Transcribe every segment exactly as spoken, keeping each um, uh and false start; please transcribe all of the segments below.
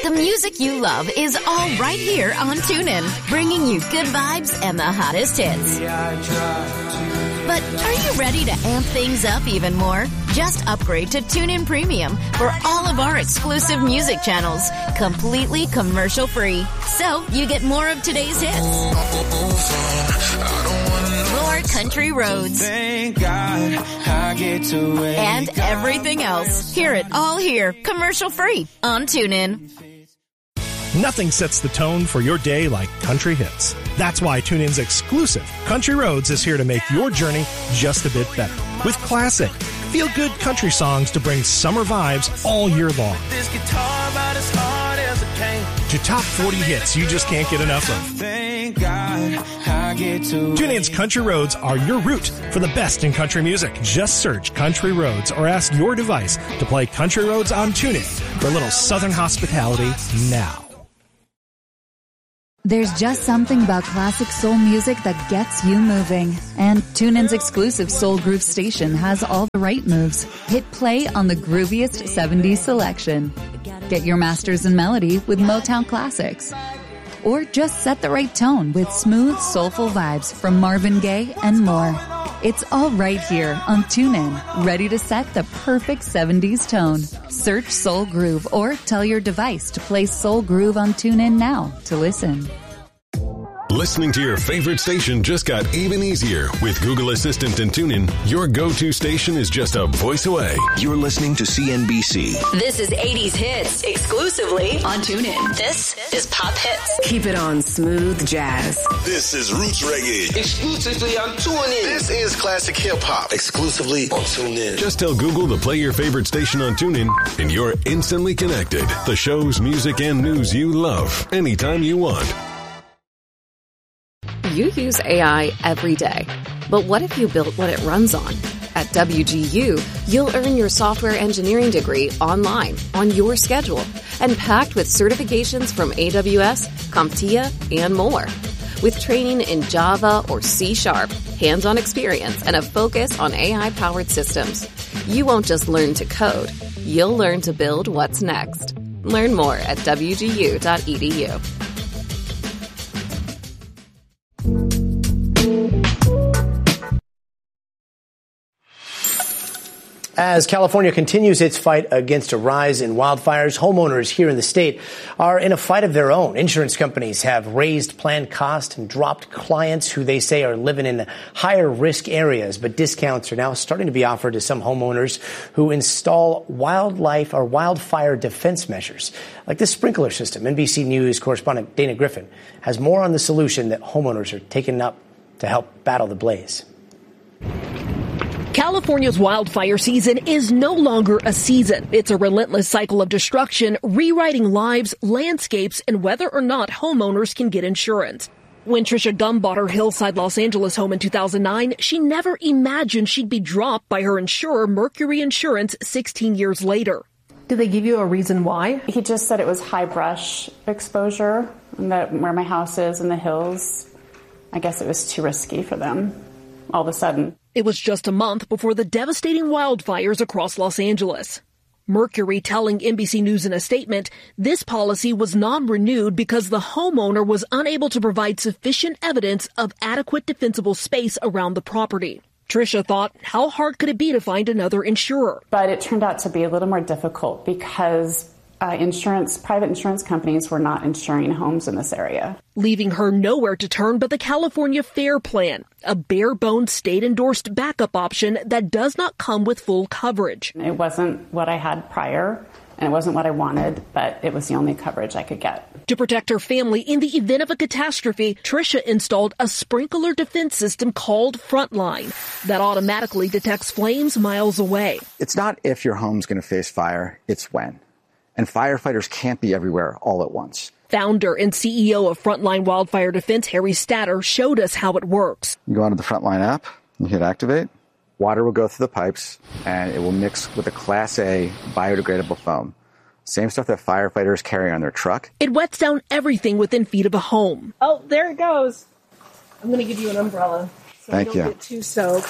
The music you love is all right here on TuneIn, bringing you good vibes and the hottest hits. But are you ready to amp things up even more? Just upgrade to TuneIn Premium for all of our exclusive music channels, completely commercial-free. So you get more of today's hits, more country roads, Thank God I get to wake and everything else. Hear it all here, commercial-free on TuneIn. Nothing sets the tone for your day like country hits. That's why TuneIn's exclusive Country Roads is here to make your journey just a bit better. With classic, feel-good country songs to bring summer vibes all year long. this guitar about as hard as it can. To top forty hits you just can't get enough of. Thank God I get to TuneIn's Country Roads are your route for the best in country music. Just search Country Roads or ask your device to play Country Roads on TuneIn for a little Southern hospitality now. There's just something about classic soul music that gets you moving. And TuneIn's exclusive Soul Groove station has all the right moves. Hit play on the grooviest seventies selection. Get your masters in melody with Motown classics. Or just set the right tone with smooth, soulful vibes from Marvin Gaye and more. It's all right here on TuneIn, ready to set the perfect seventies tone. Search Soul Groove or tell your device to play Soul Groove on TuneIn now to listen. Listening to your favorite station just got even easier. With Google Assistant and TuneIn, your go-to station is just a voice away. You're listening to C N B C. This is eighties hits exclusively on TuneIn. This is Pop Hits. Keep it on Smooth Jazz. This is Roots Reggae. Exclusively on TuneIn. This is Classic Hip Hop. Exclusively on TuneIn. Just tell Google to play your favorite station on TuneIn, and you're instantly connected. The shows, music, and news you love, anytime you want. You use A I every day. But what if you built what it runs on? At W G U, you'll earn your software engineering degree online, on your schedule, and packed with certifications from A W S, CompTIA, and more. With training in Java or C Sharp, hands-on experience, and a focus on A I-powered systems, you won't just learn to code. You'll learn to build what's next. Learn more at W G U dot E D U. As California continues its fight against a rise in wildfires, homeowners here in the state are in a fight of their own. Insurance companies have raised planned costs and dropped clients who they say are living in higher risk areas. But discounts are now starting to be offered to some homeowners who install wildlife or wildfire defense measures, like this sprinkler system. N B C News correspondent Dana Griffin has more on the solution that homeowners are taking up to help battle the blaze. California's wildfire season is no longer a season. It's a relentless cycle of destruction, rewriting lives, landscapes, and whether or not homeowners can get insurance. When Trisha Gum bought her Hillside Los Angeles home in two thousand nine, she never imagined she'd be dropped by her insurer, Mercury Insurance, sixteen years later. Did they give you a reason why? He just said it was high brush exposure, and that where my house is in the hills, I guess it was too risky for them all of a sudden. It was just a month before the devastating wildfires across Los Angeles. Mercury telling N B C News in a statement, this policy was non-renewed because the homeowner was unable to provide sufficient evidence of adequate defensible space around the property. Trisha thought, how hard could it be to find another insurer? But it turned out to be a little more difficult because uh, insurance, private insurance companies were not insuring homes in this area. Leaving her nowhere to turn but the California FAIR Plan, a bare-bones state-endorsed backup option that does not come with full coverage. It wasn't what I had prior, and it wasn't what I wanted, but it was the only coverage I could get. To protect her family in the event of a catastrophe, Trisha installed a sprinkler defense system called Frontline that automatically detects flames miles away. It's not if your home's going to face fire, it's when. And firefighters can't be everywhere all at once. Founder and C E O of Frontline Wildfire Defense, Harry Statter, showed us how it works. You go onto the Frontline app, you hit activate, water will go through the pipes, and it will mix with a Class A biodegradable foam. Same stuff that firefighters carry on their truck. It wets down everything within feet of a home. Oh, there it goes. I'm going to give you an umbrella so Thank you don't you. get too soaked.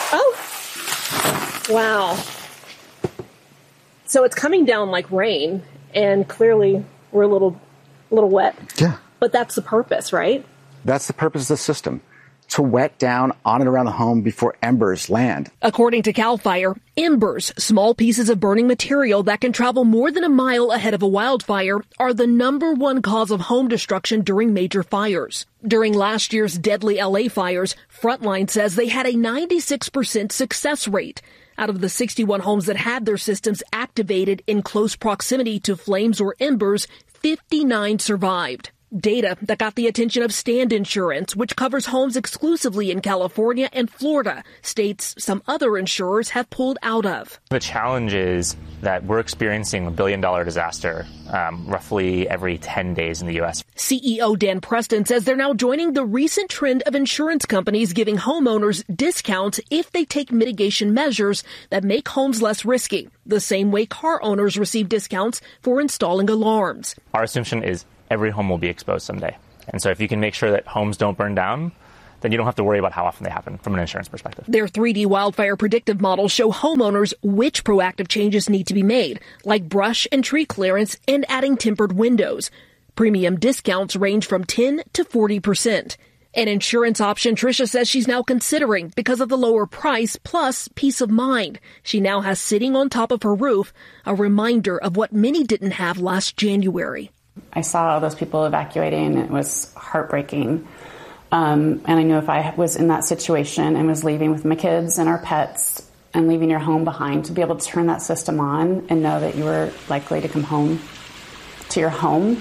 Oh, wow. So it's coming down like rain, and clearly we're a little, a little wet. Yeah. But that's the purpose, right? That's the purpose of the system, to wet down on and around the home before embers land. According to CAL FIRE, embers, small pieces of burning material that can travel more than a mile ahead of a wildfire, are the number one cause of home destruction during major fires. During last year's deadly L A fires, Frontline says they had a ninety-six percent success rate. Out of the sixty-one homes that had their systems activated in close proximity to flames or embers, fifty-nine survived. Data that got the attention of Stand Insurance, which covers homes exclusively in California and Florida, states some other insurers have pulled out of. The challenge is that we're experiencing a billion-dollar disaster um, roughly every ten days in the U S. C E O Dan Preston says they're now joining the recent trend of insurance companies giving homeowners discounts if they take mitigation measures that make homes less risky, the same way car owners receive discounts for installing alarms. Our assumption is every home will be exposed someday. And so if you can make sure that homes don't burn down, then you don't have to worry about how often they happen from an insurance perspective. Their three D wildfire predictive models show homeowners which proactive changes need to be made, like brush and tree clearance and adding tempered windows. Premium discounts range from ten to forty percent. An insurance option Tricia says she's now considering because of the lower price plus peace of mind she now has sitting on top of her roof, a reminder of what many didn't have last January. I saw all those people evacuating. It was heartbreaking. Um, and I knew if I was in that situation and was leaving with my kids and our pets and leaving your home behind, to be able to turn that system on and know that you were likely to come home to your home,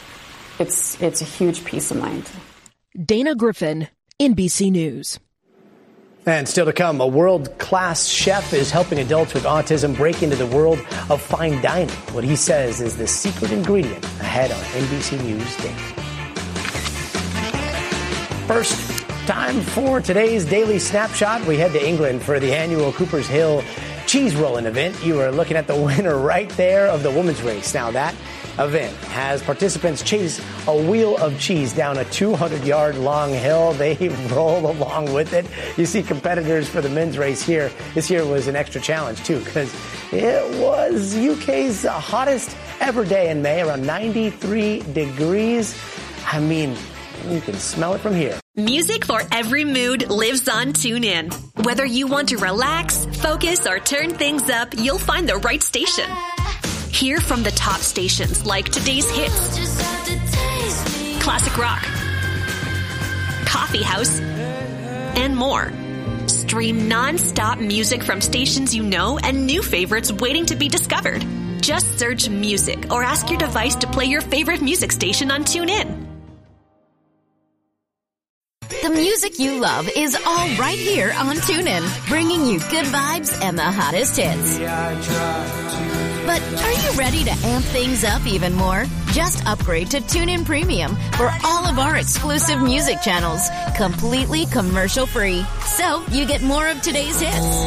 it's it's a huge peace of mind. Dana Griffin, N B C News. And still to come, a world-class chef is helping adults with autism break into the world of fine dining. What he says is the secret ingredient ahead on N B C News Daily. First, time for today's Daily Snapshot. We head to England for the annual Cooper's Hill cheese rolling event. You are looking at the winner right there of the women's race. Now, that event has participants chase a wheel of cheese down a two hundred yard long hill. They roll along with it. You see competitors for the men's race here. This year was an extra challenge, too, because it was U K's hottest ever day in May, around ninety-three degrees. I mean, you can smell it from here. Music for every mood lives on TuneIn. Whether you want to relax, focus, or turn things up, you'll find the right station. Hear from the top stations like today's hits, classic rock, coffee house, and more. Stream non-stop music from stations you know and new favorites waiting to be discovered. Just search music or ask your device to play your favorite music station on TuneIn. The music you love is all right here on TuneIn, bringing you good vibes and the hottest hits. But are you ready to amp things up even more? Just upgrade to TuneIn Premium for all of our exclusive music channels, completely commercial-free. So you get more of today's hits,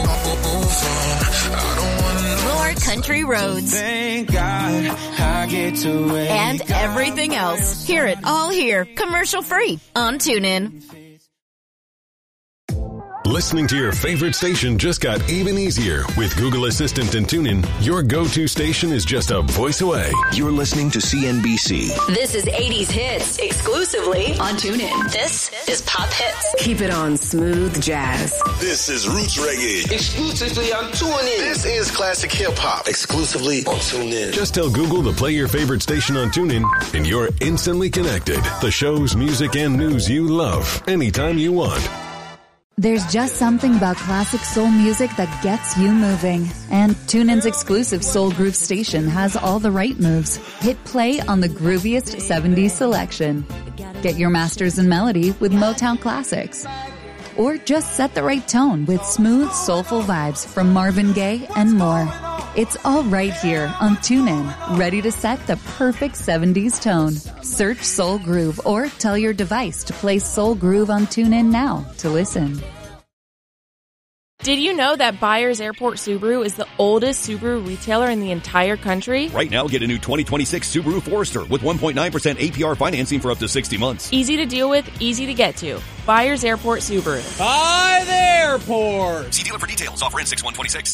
more country roads, Thank God I get to wake and everything else. Hear it all here, commercial-free on TuneIn. Listening to your favorite station just got even easier. With Google Assistant and TuneIn, your go-to station is just a voice away. You're listening to C N B C. This is eighties hits exclusively on TuneIn. This is Pop Hits. Keep it on smooth jazz. This is Roots Reggae. Exclusively on TuneIn. This is classic hip hop. Exclusively on TuneIn. Just tell Google to play your favorite station on TuneIn, and you're instantly connected. The shows, music, and news you love anytime you want. There's just something about classic soul music that gets you moving. And TuneIn's exclusive Soul Groove station has all the right moves. Hit play on the grooviest seventies selection. Get your masters in melody with Motown classics. Or just set the right tone with smooth, soulful vibes from Marvin Gaye and more. It's all right here on TuneIn, ready to set the perfect seventies tone. Search Soul Groove or tell your device to play Soul Groove on TuneIn now to listen. Did you know that Byers Airport Subaru is the oldest Subaru retailer in the entire country? Right now, get a new twenty twenty-six Subaru Forester with one point nine percent A P R financing for up to sixty months. Easy to deal with, easy to get to. Byers Airport Subaru. By the airport! See dealer for details. Offer in six one twenty-six.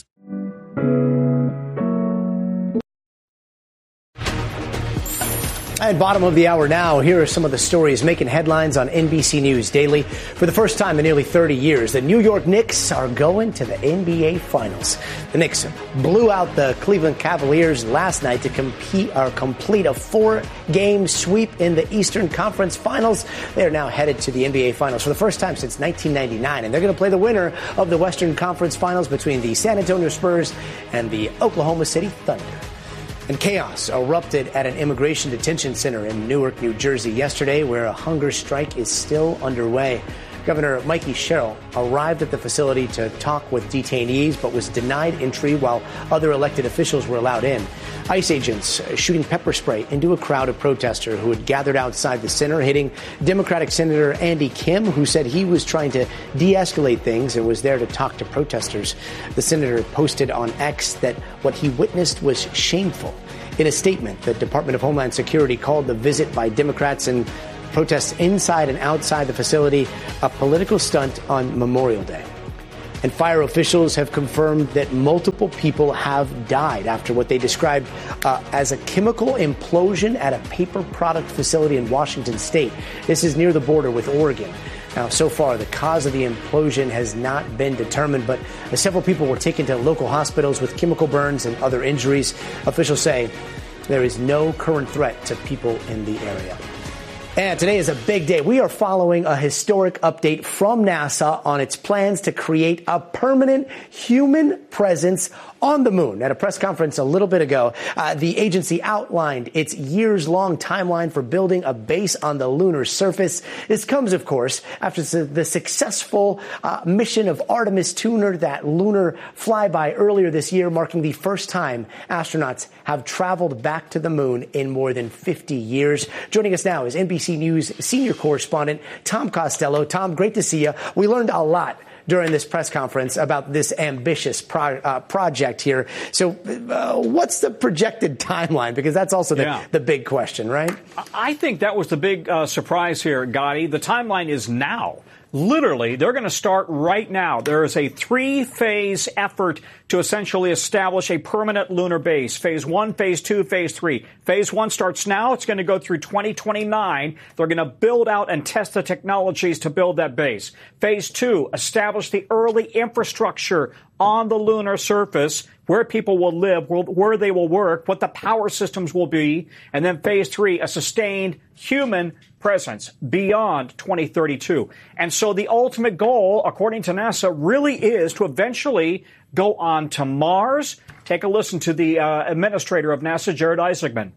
At bottom of the hour now, here are some of the stories making headlines on N B C News Daily. For the first time in nearly thirty years, the New York Knicks are going to the N B A Finals. The Knicks blew out the Cleveland Cavaliers last night to compete or complete a four-game sweep in the Eastern Conference Finals. They are now headed to the N B A Finals for the first time since nineteen ninety-nine, and they're going to play the winner of the Western Conference Finals between the San Antonio Spurs and the Oklahoma City Thunder. And chaos erupted at an immigration detention center in Newark, New Jersey yesterday, where a hunger strike is still underway. Governor Mikey Sherrill arrived at the facility to talk with detainees, but was denied entry while other elected officials were allowed in. ICE agents shooting pepper spray into a crowd of protesters who had gathered outside the center, hitting Democratic Senator Andy Kim, who said he was trying to de-escalate things and was there to talk to protesters. The senator posted on X that what he witnessed was shameful. In a statement, the Department of Homeland Security called the visit by Democrats and protests inside and outside the facility a political stunt on Memorial Day. And fire officials have confirmed that multiple people have died after what they described uh, as a chemical implosion at a paper product facility in Washington state. This is near the border with Oregon. Now, so far, the cause of the implosion has not been determined, but uh, several people were taken to local hospitals with chemical burns and other injuries. Officials say there is no current threat to people in the area. And today is a big day. We are following a historic update from NASA on its plans to create a permanent human presence on the moon. At a press conference a little bit ago, uh, the agency outlined its years-long timeline for building a base on the lunar surface. This comes, of course, after the successful uh, mission of Artemis two, that lunar flyby earlier this year, marking the first time astronauts have traveled back to the moon in more than fifty years. Joining us now is N B C News senior correspondent Tom Costello. Tom, great to see you. We learned a lot during this press conference about this ambitious pro- uh, project here. So uh, what's the projected timeline? Because that's also the, yeah. the big question, right? I think that was the big uh, surprise here, Gotti. The timeline is now. Literally, they're going to start right now. There is a three-phase effort to essentially establish a permanent lunar base. Phase one, phase two, phase three. Phase one starts now. It's going to go through twenty twenty-nine. They're going to build out and test the technologies to build that base. Phase two, establish the early infrastructure on the lunar surface, where people will live, where they will work, what the power systems will be. And then phase three, a sustained human presence beyond twenty thirty-two. And so the ultimate goal, according to NASA, really is to eventually go on to Mars. Take a listen to the uh, administrator of NASA, Jared Isaacman.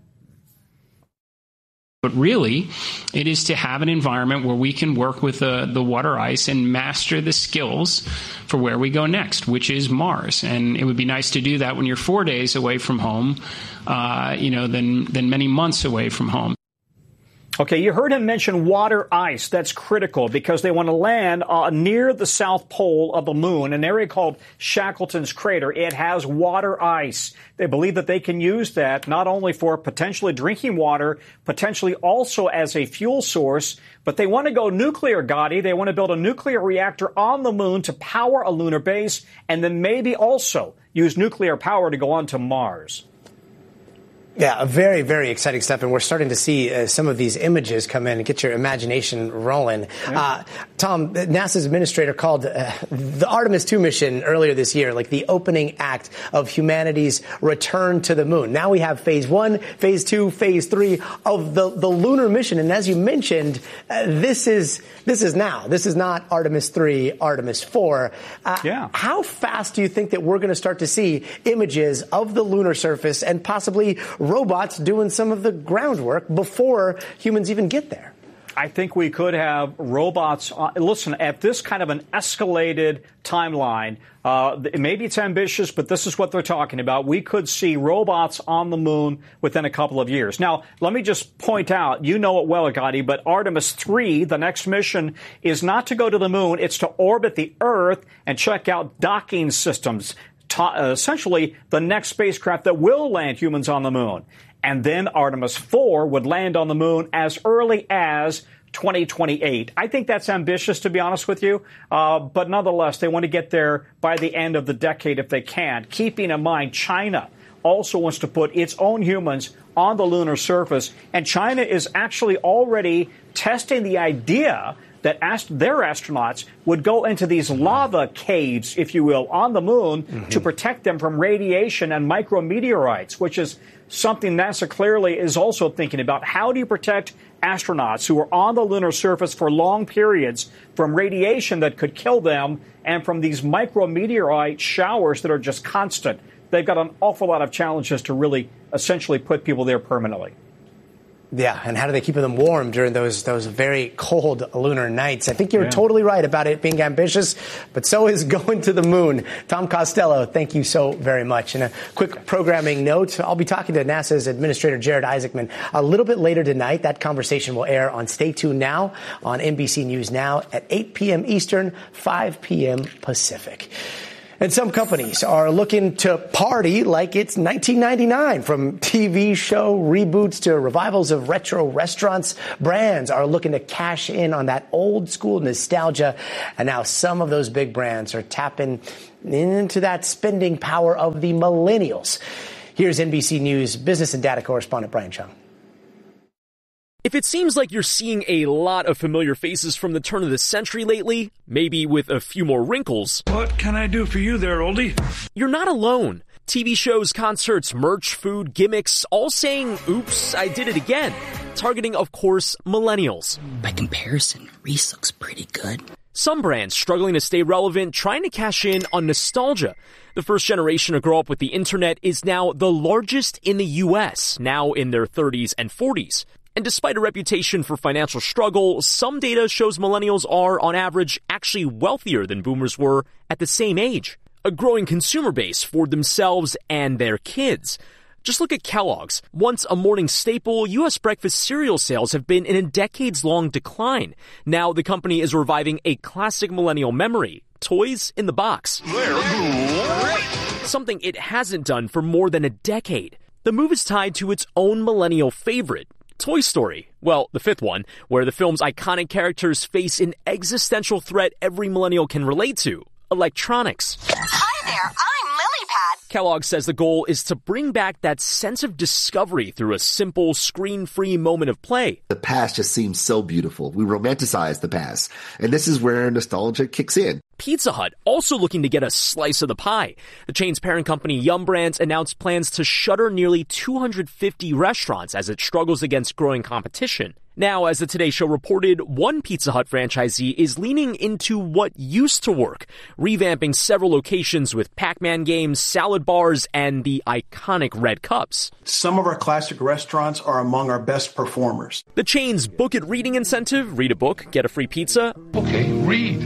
But really, it is to have an environment where we can work with the, the water ice and master the skills for where we go next, which is Mars. And it would be nice to do that when you're four days away from home, uh, you know, than, than many months away from home. Okay, you heard him mention water ice. That's critical because they want to land uh, near the south pole of the moon, an area called Shackleton's Crater. It has water ice. They believe that they can use that not only for potentially drinking water, potentially also as a fuel source, but they want to go nuclear, Gotti. They want to build a nuclear reactor on the moon to power a lunar base and then maybe also use nuclear power to go on to Mars. Yeah, very, very exciting stuff. And we're starting to see uh, some of these images come in and get your imagination rolling. Yeah. Uh, Tom, NASA's administrator called uh, the Artemis two mission earlier this year like the opening act of humanity's return to the moon. Now we have phase one, phase two, phase three of the, the lunar mission. And as you mentioned, uh, this is this is now. This is not Artemis three, Artemis four. Uh, yeah. How fast do you think that we're going to start to see images of the lunar surface and possibly robots doing some of the groundwork before humans even get there? I think we could have robots. Uh, listen, at this kind of an escalated timeline, uh, maybe it's ambitious, but this is what they're talking about. We could see robots on the moon within a couple of years. Now, let me just point out, you know it well, Gotti, but Artemis three, the next mission, is not to go to the moon. It's to orbit the Earth and check out docking systems. Uh, essentially the next spacecraft that will land humans on the moon. And then Artemis four would land on the moon as early as twenty twenty-eight. I think that's ambitious, to be honest with you. Uh, but nonetheless, they want to get there by the end of the decade if they can, keeping in mind China also wants to put its own humans on the lunar surface. And China is actually already testing the idea that ast- their astronauts would go into these lava caves, if you will, on the moon mm-hmm. to protect them from radiation and micrometeorites, which is something NASA clearly is also thinking about. How do you protect astronauts who are on the lunar surface for long periods from radiation that could kill them and from these micrometeorite showers that are just constant? They've got an awful lot of challenges to really essentially put people there permanently. Yeah, and how do they keep them warm during those those very cold lunar nights? I think you're yeah. totally right about it being ambitious, but so is going to the moon. Tom Costello, thank you so very much. And a quick programming note, I'll be talking to NASA's Administrator Jared Isaacman a little bit later tonight. That conversation will air on Stay Tuned Now on N B C News Now at eight p.m. Eastern, five p.m. Pacific. And some companies are looking to party like it's nineteen ninety-nine. From T V show reboots to revivals of retro restaurants, brands are looking to cash in on that old school nostalgia. And now some of those big brands are tapping into that spending power of the millennials. Here's N B C News business and data correspondent Brian Chung. If it seems like you're seeing a lot of familiar faces from the turn of the century lately, maybe with a few more wrinkles. What can I do for you there, oldie? You're not alone. T V shows, concerts, merch, food, gimmicks, all saying, oops, I did it again. Targeting, of course, millennials. By comparison, Reese looks pretty good. Some brands struggling to stay relevant, trying to cash in on nostalgia. The first generation to grow up with the internet is now the largest in the U S, now in their thirties and forties. And despite a reputation for financial struggle, some data shows millennials are, on average, actually wealthier than boomers were at the same age. A growing consumer base for themselves and their kids. Just look at Kellogg's. Once a morning staple, U S breakfast cereal sales have been in a decades-long decline. Now the company is reviving a classic millennial memory, toys in the box. Something it hasn't done for more than a decade. The move is tied to its own millennial favorite, Toy Story. Well, the fifth one, where the film's iconic characters face an existential threat every millennial can relate to: electronics. Hi there, I'm LilyPad. Kellogg says the goal is to bring back that sense of discovery through a simple, screen-free moment of play. The past just seems so beautiful. We romanticize the past, and this is where nostalgia kicks in. Pizza Hut also looking to get a slice of the pie. The chain's parent company Yum Brands announced plans to shutter nearly two hundred fifty restaurants as it struggles against growing competition. Now, as the Today Show reported, one Pizza Hut franchisee is leaning into what used to work, revamping several locations with Pac-Man games, salad bars, and the iconic red cups. Some of our classic restaurants are among our best performers. The chain's Book It reading incentive, read a book, get a free pizza. Okay, read.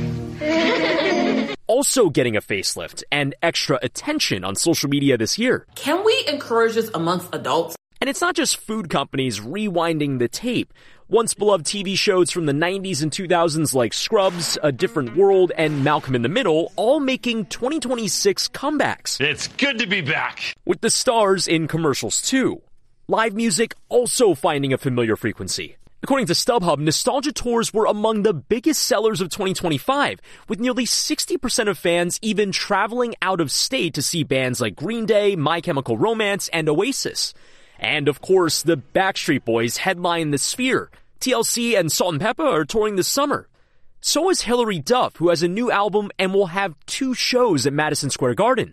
Also getting a facelift and extra attention on social media this year. Can we encourage this amongst adults? And it's not just food companies rewinding the tape. Once beloved T V shows from the nineties and two thousands like Scrubs, A Different World, and Malcolm in the Middle all making twenty twenty-six comebacks. It's good to be back. With the stars in commercials too. Live music also finding a familiar frequency. According to StubHub, nostalgia tours were among the biggest sellers of twenty twenty-five, with nearly sixty percent of fans even traveling out of state to see bands like Green Day, My Chemical Romance, and Oasis. And of course, the Backstreet Boys headline the Sphere. T L C and Salt and Pepper are touring this summer. So is Hilary Duff, who has a new album and will have two shows at Madison Square Garden.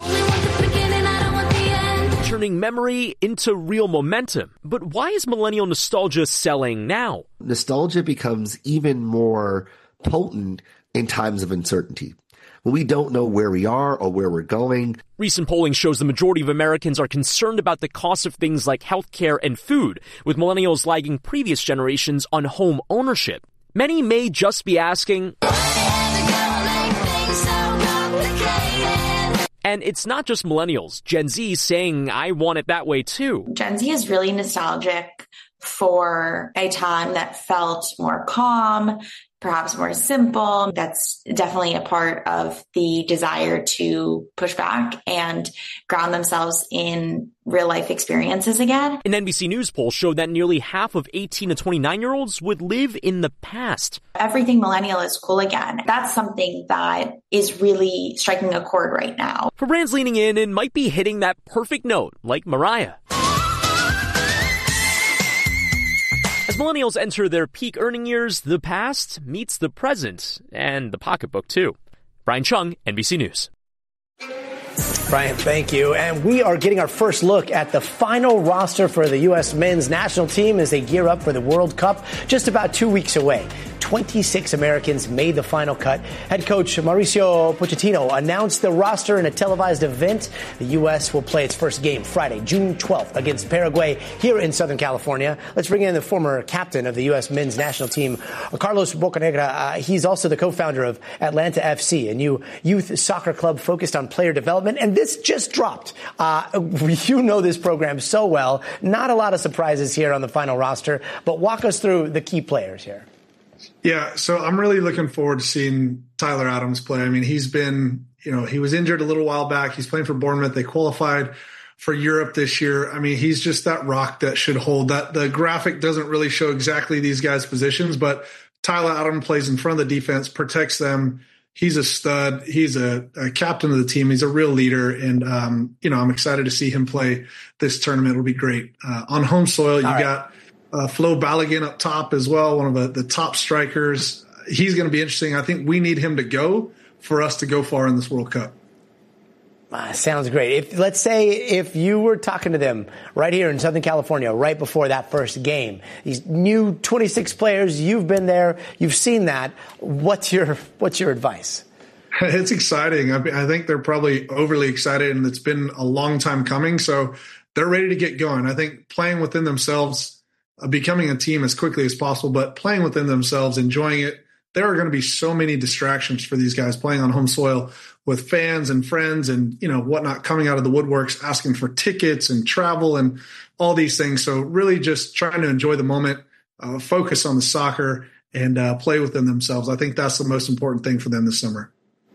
Turning memory into real momentum. But why is millennial nostalgia selling now? Nostalgia becomes even more potent in times of uncertainty, when we don't know where we are or where we're going. Recent polling shows the majority of Americans are concerned about the cost of things like healthcare and food, with millennials lagging previous generations on home ownership. Many may just be asking, and it's not just millennials. Gen Z saying, I want it that way too. Gen Z is really nostalgic for a time that felt more calm perhaps more simple. That's definitely a part of the desire to push back and ground themselves in real life experiences again. An N B C News poll showed that nearly half of eighteen to twenty-nine year olds would live in the past. Everything millennial is cool again. That's something that is really striking a chord right now. For brands leaning in and might be hitting that perfect note, like Mariah. As millennials enter their peak earning years, the past meets the present, and the pocketbook too. Brian Chung, N B C News. Brian, thank you. And we are getting our first look at the final roster for the U S men's national team as they gear up for the World Cup just about two weeks away. twenty-six Americans made the final cut. Head coach Mauricio Pochettino announced the roster in a televised event. The U S will play its first game Friday, June twelfth against Paraguay here in Southern California. Let's bring in the former captain of the U S men's national team, Carlos Bocanegra. Uh, he's also the co-founder of Atlanta F C, a new youth soccer club focused on player development. And this just dropped. Uh, you know this program so well. Not a lot of surprises here on the final roster, but walk us through the key players here. Yeah, so I'm really looking forward to seeing Tyler Adams play. I mean, he's been, you know, he was injured a little while back. He's playing for Bournemouth. They qualified for Europe this year. I mean, he's just that rock that should hold. That the graphic doesn't really show exactly these guys' positions, but Tyler Adams plays in front of the defense, protects them. He's a stud. He's a, a captain of the team. He's a real leader. And, um, you know, I'm excited to see him play this tournament. It'll be great. Uh, on home soil, you All right. got uh, Flo Balogun up top as well, one of the, the top strikers. He's going to be interesting. I think we need him to go for us to go far in this World Cup. Uh, sounds great. If, let's say if you were talking to them right here in Southern California, right before that first game, these new twenty-six players, you've been there, you've seen that. What's your what's your advice? It's exciting. I, I think they're probably overly excited, and it's been a long time coming. So they're ready to get going. I think playing within themselves, uh, becoming a team as quickly as possible, but playing within themselves, enjoying it. There are going to be so many distractions for these guys playing on home soil with fans and friends and, you know, whatnot coming out of the woodworks, asking for tickets and travel and all these things. So really just trying to enjoy the moment, uh, focus on the soccer and uh, play within themselves. I think that's the most important thing for them this summer.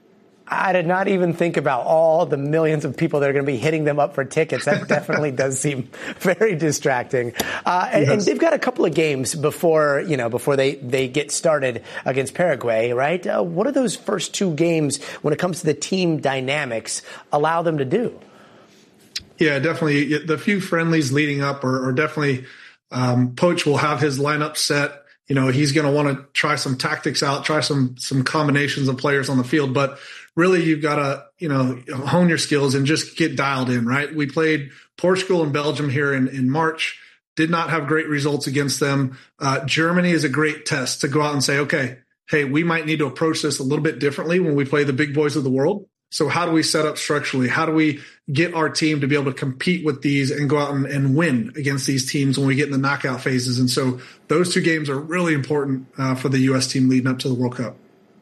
I did not even think about all the millions of people that are going to be hitting them up for tickets. That definitely does seem very distracting. Uh, and, yes. and they've got a couple of games before, you know, before they, they get started against Paraguay, right? Uh, what are those first two games when it comes to the team dynamics allow them to do? Yeah, definitely. The few friendlies leading up are, are definitely um, Poach will have his lineup set. You know, he's going to want to try some tactics out, try some some combinations of players on the field. But really, you've got to, you know, hone your skills and just get dialed in, right? We played Portugal and Belgium here in, in March, did not have great results against them. Uh, Germany is a great test to go out and say, okay, hey, we might need to approach this a little bit differently when we play the big boys of the world. So how do we set up structurally? How do we get our team to be able to compete with these and go out and, and win against these teams when we get in the knockout phases? And so those two games are really important uh, for the U S team leading up to the World Cup.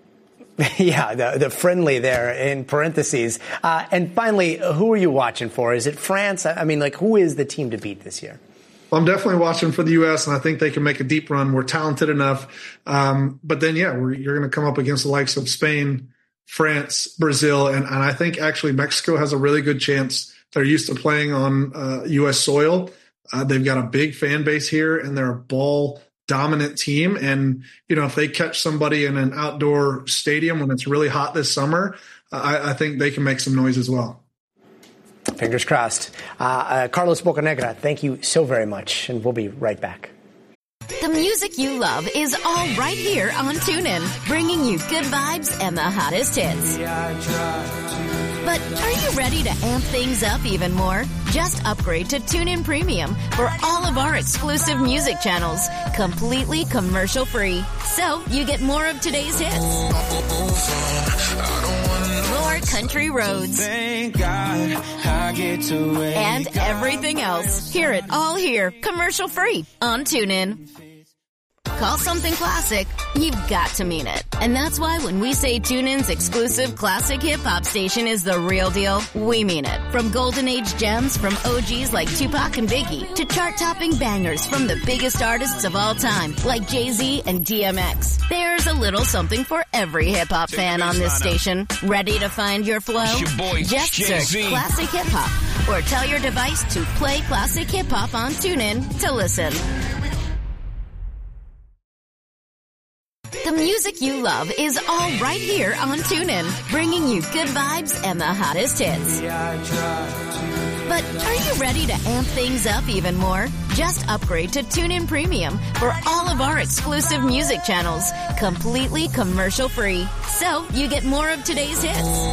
Yeah, the, the friendly there in parentheses. Uh, and finally, who are you watching for? Is it France? I mean, like, who is the team to beat this year? Well, I'm definitely watching for the U S, and I think they can make a deep run. We're talented enough. Um, but then, yeah, we're, you're going to come up against the likes of Spain, France, Brazil, and, and I think actually Mexico has a really good chance. They're used to playing on uh, U S soil. Uh, they've got a big fan base here, and they're a ball dominant team. And, you know, if they catch somebody in an outdoor stadium when it's really hot this summer, uh, I, I think they can make some noise as well. Fingers crossed. Uh, uh, Carlos Bocanegra, thank you so very much, and we'll be right back. The music you love is all right here on TuneIn, bringing you good vibes and the hottest hits. But are you ready to amp things up even more? Just upgrade to TuneIn Premium for all of our exclusive music channels, completely commercial-free. So you get more of today's hits, more country roads, Thank God I get to and everything else. Hear it all here, commercial-free on TuneIn. call something classic, you've got to mean it. And that's why when we say TuneIn's exclusive classic hip-hop station is the real deal, we mean it. From golden age gems from O Gs like Tupac and Biggie to chart-topping bangers from the biggest artists of all time like Jay-Z and D M X. There's a little something for every hip-hop fan on this station. Ready to find your flow? It's your boy, Just Jay-Z. search Classic Hip Hop or tell your device to play Classic Hip Hop on TuneIn to listen. The music you love is all right here on TuneIn, bringing you good vibes and the hottest hits. But are you ready to amp things up even more? Just upgrade to TuneIn Premium for all of our exclusive music channels, completely commercial-free. So you get more of today's hits,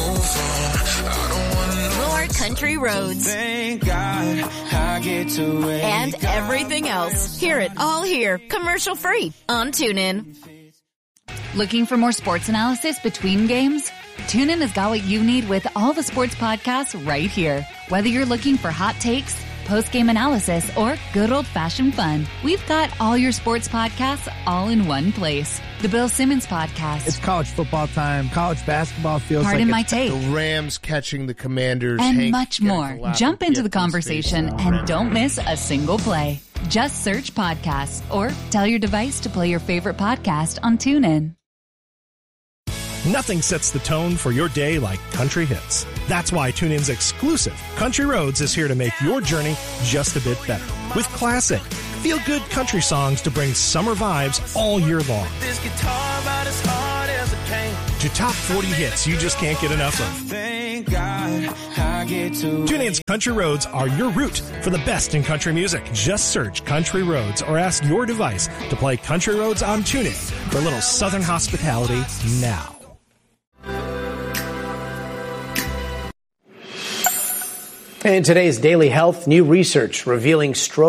more country roads, Thank God I get to wake and everything else. Hear it all here, commercial-free on TuneIn. Looking for more sports analysis between games? TuneIn has got what you need with all the sports podcasts right here. Whether you're looking for hot takes, post-game analysis, or good old-fashioned fun, we've got all your sports podcasts all in one place. The Bill Simmons Podcast. It's college football time. College basketball feels Pardon like my take. The Rams catching the Commanders. And Hank much more. Jump into the conversation and don't miss a single play. Just search podcasts or tell your device to play your favorite podcast on TuneIn. Nothing sets the tone for your day like country hits. That's why TuneIn's exclusive Country Roads is here to make your journey just a bit better. With classic, feel-good country songs to bring summer vibes all year long. this guitar about as hard as it can. To top forty hits you just can't get enough of. Thank God I get to TuneIn's Country Roads are your route for the best in country music. Just search Country Roads or ask your device to play Country Roads on TuneIn for a little southern hospitality now. In today's Daily Health, new research revealing stroke